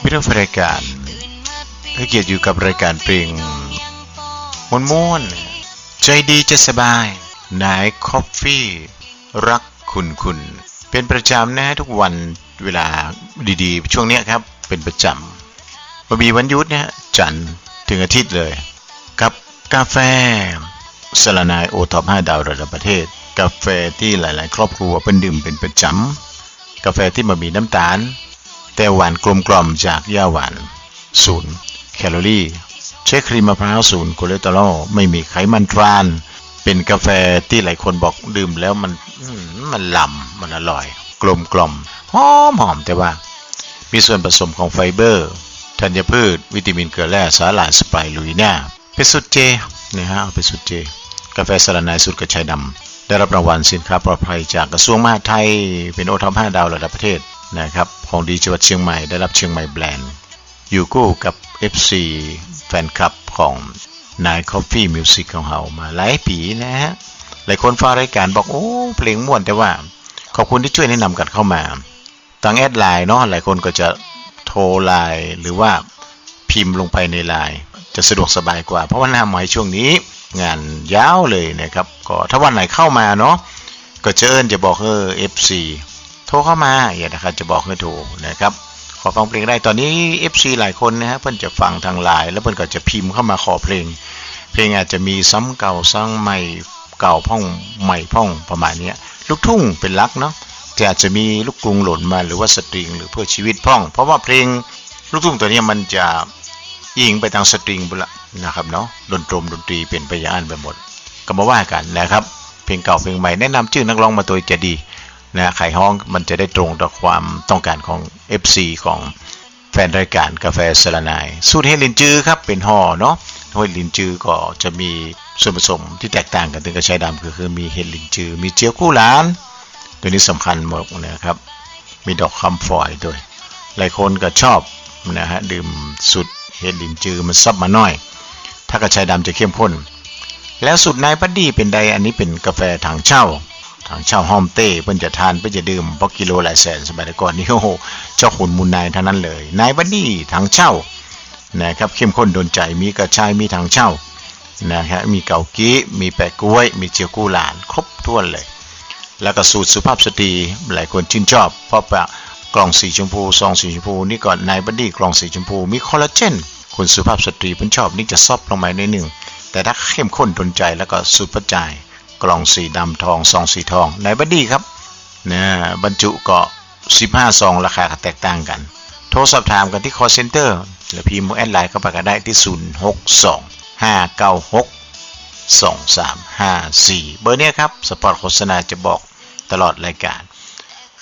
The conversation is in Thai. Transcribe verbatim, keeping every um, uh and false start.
มิตรรายการให้เกียรติอยู่กับรายการเพลงม้วนๆใจดีจะสบายนายคอฟฟี่รักคุณคุณเป็นประจำนะทุกวันเวลาดีๆช่วงนี้ครับเป็นประจำมามีวันหยุดเนี่ยจันทร์ถึงอาทิตย์เลยกับกาแฟสลานายโอท็อปห้าดาวระดับประเทศกาแฟที่หลายๆครอบครัวเป็นดื่มเป็นประจำกาแฟที่มามีน้ำตาลแต่หวานกลมกล่อมจากหญ้าหวานศูนย์แคลอรี่ใช้ครีมมะพร้าวศูนย์คอเลสเตอรอลไม่มีไขมันทรานเป็นกาแฟที่หลายคนบอกดื่มแล้วมันมันล้ำมันอร่อยกลมกล่อมหอมหอมแต่ว่ามีส่วนผสมของไฟเบอร์ธัญพืชวิตามินเกลือแร่สาหร่ายสไปรูลิน่าเป็นสูตรเจนี่ฮะเอาเป็นสูตรเจกาแฟสลานายสูตรกระชายดำได้รับรางวัลสินค้าปลอดภัยจากกระทรวงมหาดไทยเป็นโอท็อปห้าดาวระดับประเทศนะครับของดีจังหวัดเชียงใหม่ได้รับเชียงใหม่แบรนด์อยู่คู่กับ เอฟ ซี แฟนคลับของนาย Coffee Music ของเรามาหลายปีนะฮะหลายคนฟังรายการบอกโอ้เพลงม่วนแต่ว่าขอบคุณที่ช่วยแนะนำกันเข้ามาทางแอดไลน์เนาะหลายคนก็จะโทรไลน์หรือว่าพิมพ์ลงไปในไลน์จะสะดวกสบายกว่าเพราะว่าหน้าใหม่ช่วงนี้งานยาวเลยนะครับก็ถ้าวันไหนเข้ามาเนาะก็จะเอิ้นจะบอกเออ เอฟ ซี โทรเข้ามาอย่างนะครับจะบอกให้โทรนะครับขอฟังเพลงได้ตอนนี้ เอฟ ซี หลายคนนะฮะเพิ่นจะฟังทางไลน์แล้วเพิ่นก็จะพิมพ์เข้ามาขอเพลงเพลงอาจจะมีซ้ำเก่าซ้ำใหม่เก่าพ่องใหม่พ่องประมาณนี้ลูกทุ่งเป็นหลักเนาะแต่อาจจะมีลูกกรุงหล่นมาหรือว่าสตริงหรือเพื่อชีวิตพ่องเพราะว่าเพลงลูกทุ่งตัวนี้มันจะอิงไปทางสตริงบุละนะครับเนาะดนตรีดนตรีเป็นไปอย่างนั้นไปหมดก็มาว่ากันนะครับเพลงเก่าเพลงใหม่แนะนำชื่อนักร้องมาตัวจะดีนะไขห้องมันจะได้ตรงต่อความต้องการของ เอฟ ซี ของแฟนรายการกาแฟสลานายสูตรเฮลินจือครับเป็นห่อเนาะเฮลินจือก็จะมีส่วนผสมที่แตกต่างกันถึงกระชายดำคือคือมีเฮลินจือมีเจียวกู้หลานตัวนี้สำคัญมากนะครับมีดอกคำฝอยด้วยหลายคนก็ชอบนะฮะดื่มสูตรเฮลินจือมันซับมาหน่อยถ้ากระชายดำจะเข้มข้นแล้วสูตรนายพัดดีเป็นใดอันนี้เป็นกาแฟถังเช่าถังเช่าห้อมเต้เพิ่นจะทานเพิ่นจะดื่มเพราะกิโลหลายแสนสมัยก่อนนี่โอ้โหเจ้าขุนมูลนายทั้งนั้นเลยนายบัดดี้ถังเช่านะครับเข้มข้นโดนใจมีกระชายมีถังเช่านะครับมีเกากี้มีแปะกล้วยมีเจียวกู้หลานครบถ้วนเลยแล้วก็สูตรสุภาพสตรีหลายคนชื่นชอบเพราะว่ากล่องสีชมพูซองสีชมพูนี่ก่อนนายบัดดี้กล่องสีชมพูมีคอลลาเจนคนสุภาพสตรีเพิ่นชอบนี่จะซอฟลงมาหน่อยนึงแต่ถ้าเข้มข้นโดนใจแล้วก็สูตรประจายกล่องสีดำทองซองสีทองนายบัดดี้ครับนะบรรจุก็สิบห้าซองราคาแตกต่างกันโทรสอบถามกันที่ call center หรือพิมพ์แอดไลน์เข้าไปก็ได้ที่ศูนย์ หก สอง ห้า เก้า หก สอง สาม ห้า สี่เบอร์นี้ครับสปอตโฆษณาจะบอกตลอดรายการ